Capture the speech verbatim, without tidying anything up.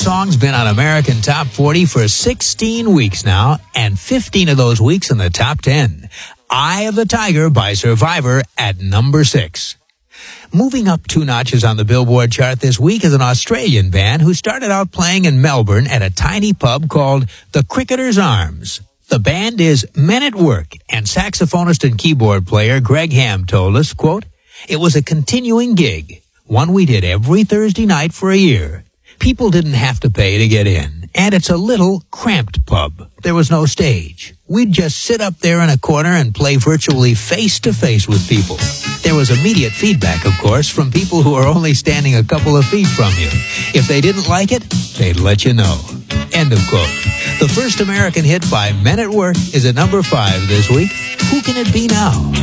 song's been on American Top forty for sixteen weeks now, and fifteen of those weeks in the top ten. Eye of the Tiger by Survivor at number six. Moving up two notches on the Billboard chart this week is an Australian band who started out playing in Melbourne at a tiny pub called The Cricketer's Arms. The band is Men at Work, and saxophonist and keyboard player Greg Ham told us, quote, "It was a continuing gig, one we did every Thursday night for a year. People didn't have to pay to get in, and it's a little cramped pub. There was no stage. We'd just sit up there in a corner and play virtually face-to-face with people. There was immediate feedback, of course, from people who are only standing a couple of feet from you. If they didn't like it, they'd let you know." End of quote. The first American hit by Men at Work is at number five this week. Who can it be now?